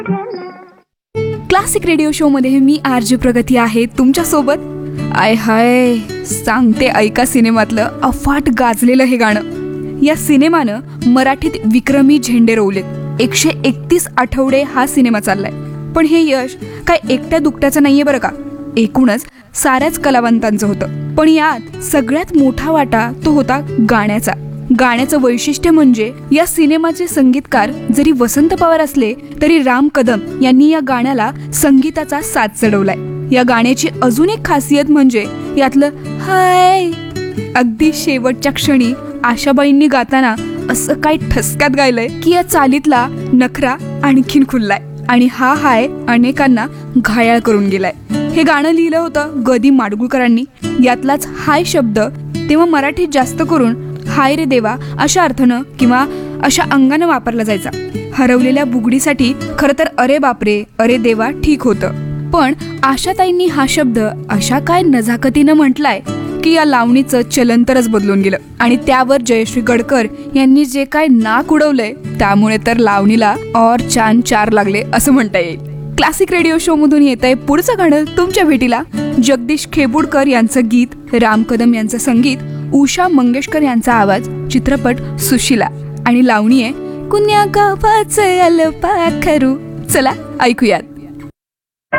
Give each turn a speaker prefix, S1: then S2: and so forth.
S1: Classic radio show मध्ये मी RJ प्रगती आहे तुमच्या सोबत. आय हाय सांगते ऐका सिनेमातलं अफाट गाजलेलं हे गाणं. या सिनेमानं मराठीत विक्रमी झेंडे रोवलेत. 131 आठवडे हा सिनेमा चाललाय. पण हे यश काय एकट्या दुकट्याचं नाहीये बरं का, एकूणच साऱ्याच कलावंतांचं होतं. पण यात सगळ्यात मोठा वाटा तो होता गाण्याचा. गाण्याचं वैशिष्ट्य म्हणजे या सिनेमाचे संगीतकार जरी वसंत पवार असले तरी राम कदम यांनी या गाण्याला संगीताचा साथ चढवलाय. या गाण्याची अजून एक खासियत म्हणजे यातलं हाय अगदी शेवटच्या क्षणी आशाबाईंनी गाताना असं काय ठसक्यात गायलंय की या चालीतला नखरा आणखीन खुललाय आणि हा हाय अनेकांना घायाळ करून गेलाय. हे गाणं लिहिलं होतं ग. दी. माडगुळकरांनी. यातलाच हाय शब्द तेव्हा मराठीत जास्त करून हाय रे देवा अशा अर्थानं किंवा अशा अंगानं वापरला जायचा. हरवलेल्या बुगडीसाठी खरं तर अरे बापरे अरे देवा ठीक होतं. पण आशाताईंनी हा शब्द अशा काय नजाकतीनं म्हटलाय की या लावणीचं चलंतरच बदलून गेलं आणि त्यावर जयश्री गडकर यांनी जे काय नाक उडवलंय त्यामुळे तर लावणीला और चान चार लागले असं म्हणता येईल. क्लासिक रेडिओ शो मधून येत आहे पुढचं गाणं तुमच्या भेटीला. जगदीश खेबुडकर यांचं गीत, राम कदम यांचं संगीत, उषा मंगेशकर यांचा आवाज, चित्रपट सुशिला आणि लावणी आहे कुण्या गावाचं आलं पाखरू. चला ऐकूयात.